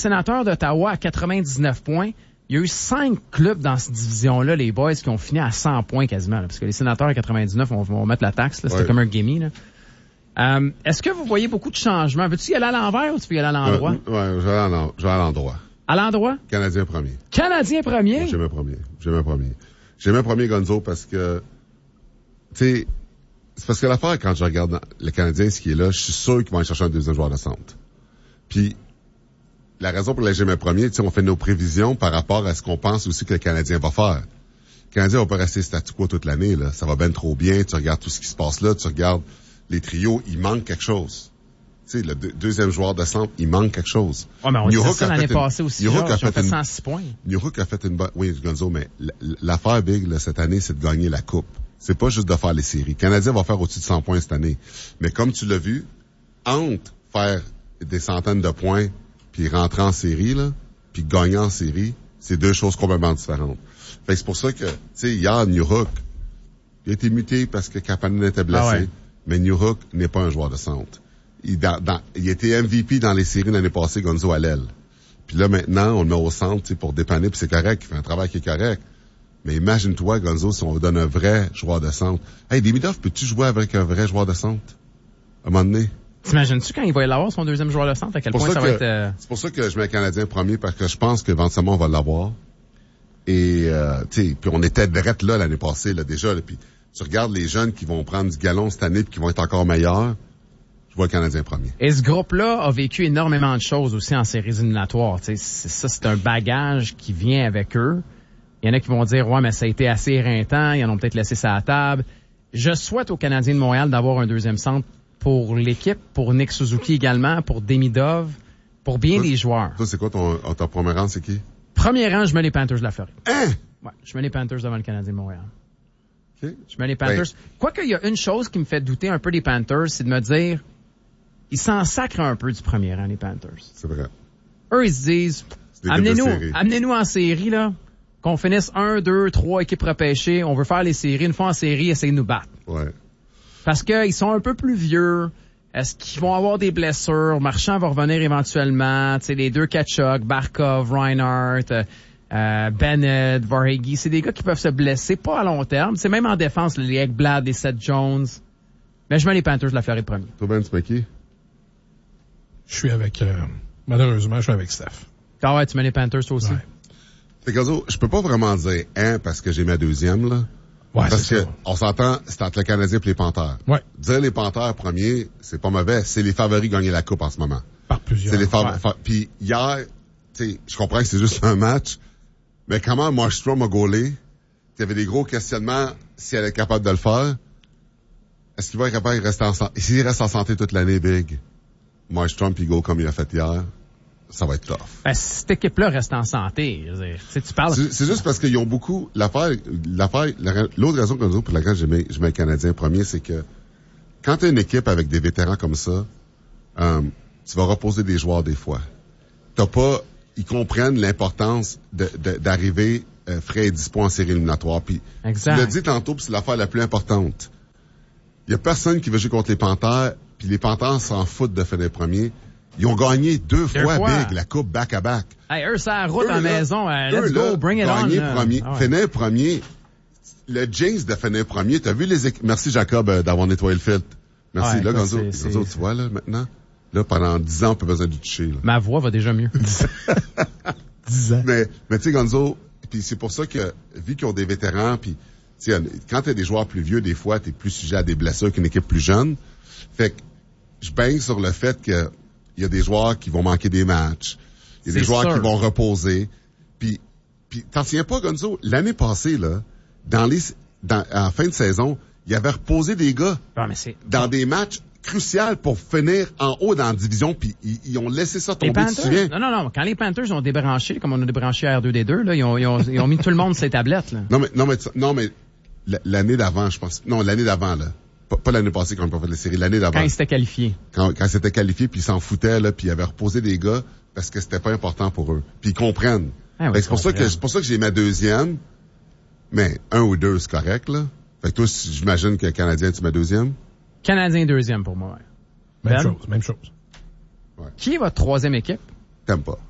Sénateurs d'Ottawa à 99 points. Il y a eu 5 clubs dans cette division-là, les boys, qui ont fini à 100 points quasiment. Là, parce que les Sénateurs à 99, on va mettre la taxe. Là, c'était comme un gimme. Là. Est-ce que vous voyez beaucoup de changements? Veux-tu y aller à l'envers ou tu veux y aller à l'endroit? Je vais à l'endroit. À l'endroit? Canadien premier. Canadien premier? Moi, j'ai mes premiers Gonzo parce que, tu sais, c'est parce que l'affaire, quand je regarde le Canadien, ce qui est là, je suis sûr qu'ils vont aller chercher un deuxième joueur de centre. Puis, la raison pour laquelle j'ai mes premiers, tu sais, on fait nos prévisions par rapport à ce qu'on pense aussi que le Canadien va faire. Le Canadien va pas rester statu quo toute l'année, là. Ça va bien trop bien. Tu regardes tout ce qui se passe là, tu regardes les trios, il manque quelque chose. Tu sais, le deuxième joueur de centre, il manque quelque chose. Ouais, mais on disait ça l'année passée aussi. Ils ont fait 106 points. Newhook a fait une bonne... Oui, Gonzo, mais l'affaire big, là, cette année, c'est de gagner la coupe. C'est pas juste de faire les séries. Le Canadien va faire au-dessus de 100 points cette année. Mais comme tu l'as vu, entre faire des centaines de points puis rentrer en série, là, puis gagner en série, c'est deux choses complètement différentes. Fait que c'est pour ça que, tu sais, hier, Newhook, il a été muté parce que Kapanen était blessé. Ah ouais. Mais Newhook n'est pas un joueur de centre. Il était MVP dans les séries l'année passée, Gonzo à l'aile. Puis là, maintenant, on le met au centre, pour dépanner, puis c'est correct, il fait un travail qui est correct. Mais imagine-toi, Gonzo, si on vous donne un vrai joueur de centre. Hey, Demidov, peux-tu jouer avec un vrai joueur de centre? À un moment donné? T'imagines-tu quand il va l'avoir, son deuxième joueur de centre, à quel point ça va être... C'est pour ça que je mets le Canadien premier, parce que je pense que éventuellement, on va l'avoir. Et, tu sais, puis on était direct là l'année passée, là, déjà, là, puis tu regardes les jeunes qui vont prendre du galon cette année puis qui vont être encore meilleurs. Je vois le Canadien premier. Et ce groupe-là a vécu énormément de choses aussi en séries éliminatoires. C'est un bagage qui vient avec eux. Il y en a qui vont dire, ouais, mais ça a été assez éreintant. Ils en ont peut-être laissé ça à la table. Je souhaite aux Canadiens de Montréal d'avoir un deuxième centre pour l'équipe, pour Nick Suzuki également, pour Demidov, pour bien des joueurs. Toi, c'est quoi ton premier rang, c'est qui? Premier rang, je mets les Panthers de la Floride. Hein? Ouais, je mets les Panthers devant le Canadien de Montréal. Okay. Je mets les Panthers. Quoique, il y a une chose qui me fait douter un peu des Panthers, c'est de me dire, ils s'en sacrent un peu du premier rang, les Panthers. C'est vrai. Eux, ils se disent, amenez-nous en série, là, qu'on finisse 1, 2, 3 équipes repêchées, on veut faire les séries, une fois en série, essayez de nous battre. Ouais. Parce qu'ils sont un peu plus vieux. Est-ce qu'ils vont avoir des blessures? Marchand va revenir éventuellement. Tu sais, les deux Tkachuk, Barkov, Reinhardt, Bennett, Varhegi, c'est des gars qui peuvent se blesser, pas à long terme. C'est même en défense, les Ekblad, les Seth Jones. Mais je mets les Panthers de la Floride premier. Toi, Ben, tu mets qui? Je suis avec, malheureusement, je suis avec Steph. Ah ouais, tu mets les Panthers toi aussi? Ouais. Fait que, je peux pas vraiment dire parce que j'ai ma deuxième, là. Ouais, parce que, ça. on s'entend, c'est entre le Canadien et les Panthers. Ouais. Dire les Panthers premiers, c'est pas mauvais. C'est les favoris gagner la coupe en ce moment. Par plusieurs. C'est les favoris. Ouais. Puis hier, tu sais, je comprends que c'est juste un match, mais comment Markstrom a gaulé? Il y avait des gros questionnements si elle est capable de le faire. Est-ce qu'il va être capable de rester en santé? S'il reste en santé toute l'année, Big, Markstrom puis go comme il a fait hier, ça va être tough. Ben, cette équipe-là reste en santé. Je veux dire, tu parles. C'est juste parce qu'ils ont beaucoup, l'autre raison comme ça pour laquelle je mets le Canadien premier, c'est que quand tu as une équipe avec des vétérans comme ça, tu vas reposer des joueurs des fois. Ils comprennent l'importance d'arriver frais et dispo en série éliminatoire. Puis, tu l'as dit tantôt, puis c'est l'affaire la plus importante. Il y a personne qui veut jouer contre les Panthers, puis les Panthers s'en foutent de finir premier. Ils ont gagné deux fois Big, la coupe back-à-back. Hey, eux, ça route en maison. Let's go, bring it on. Premier, finir premier. Le jinx de finir premier. T'as vu les équipes? Merci, Jacob, d'avoir nettoyé le filtre. Merci. Ouais, là, Gonzo, tu vois, là, maintenant. Là, pendant 10 ans, on peut besoin du toucher, là. Ma voix va déjà mieux. 10 ans. Mais tu sais, Gonzo, puis c'est pour ça que, vu qu'ils ont des vétérans, puis, tu sais, quand t'as des joueurs plus vieux, des fois, t'es plus sujet à des blessures qu'une équipe plus jeune. Fait que, je baigne sur le fait que, il y a des joueurs qui vont manquer des matchs. Il y a des joueurs qui vont reposer. Puis t'en souviens pas, Gonzo? L'année passée, là, en fin de saison, il avait reposé des gars dans des matchs cruciaux pour finir en haut dans la division, puis ils ont laissé ça tomber, tu te souviens? Non. Quand les Panthers ont débranché, comme on a débranché R2D2, là, ils ont mis tout le monde sur les tablettes, là. Non, mais l'année d'avant, je pense. Non, l'année d'avant, là. Pas l'année passée quand on a pas fait la série, l'année d'avant. Quand ils s'étaient qualifiés. Quand ils s'étaient qualifiés, puis ils s'en foutaient, là, puis ils avaient reposé des gars parce que c'était pas important pour eux. Puis ils comprennent. Ah oui, c'est pour ça que j'ai ma deuxième, mais 1 ou 2, c'est correct, là. Fait que toi, j'imagine que Canadien, tu mets deuxième? Canadien deuxième pour moi, ouais. Même chose. Ouais. Qui est votre troisième équipe? T'aimes pas.